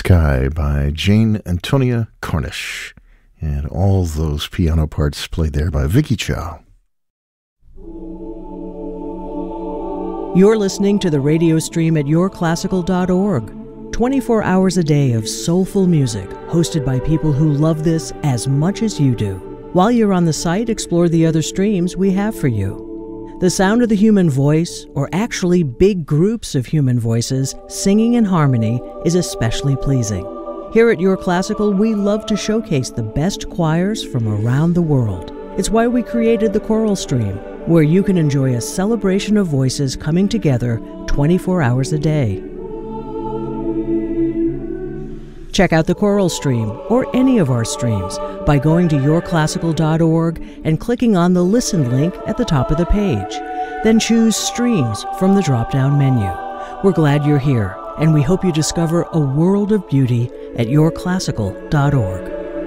Sky by Jane Antonia Cornish. And all those piano parts played there by Vicky Chow. You're listening to the radio stream at yourclassical.org. 24 hours a day of soulful music, hosted by people who love this as much as you do. While you're on the site, explore the other streams we have for you. The sound of the human voice, or actually big groups of human voices singing in harmony, is especially pleasing. Here at Your Classical, we love to showcase the best choirs from around the world. It's why we created the Choral Stream, where you can enjoy a celebration of voices coming together 24 hours a day. Check out the Choral Stream, or any of our streams, by going to yourclassical.org and clicking on the Listen link at the top of the page. Then choose Streams from the drop-down menu. We're glad you're here, and we hope you discover a world of beauty at yourclassical.org.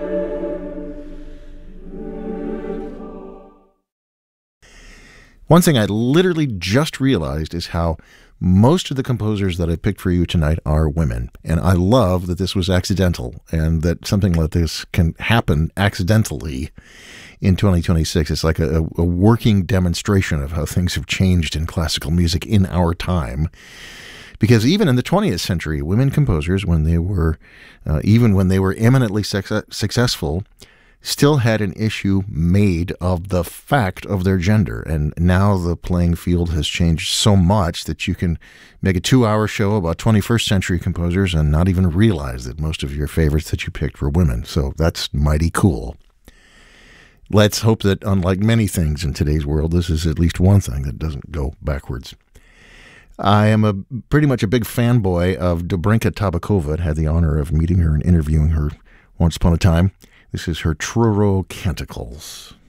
One thing I literally just realized is how most of the composers that I picked for you tonight are women. And I love that this was accidental and that something like this can happen accidentally in 2026. It's like a working demonstration of how things have changed in classical music in our time. Because even in the 20th century, women composers, when they were, even when they were eminently successful, still had an issue made of the fact of their gender. And now the playing field has changed so much that you can make a 2-hour show about 21st century composers and not even realize that most of your favorites that you picked were women. So that's mighty cool. Let's hope that, unlike many things in today's world, this is at least one thing that doesn't go backwards. I am pretty much a big fanboy of Dobrinka Tabakova. I had the honor of meeting her and interviewing her once upon a time. This is her Truro Canticles.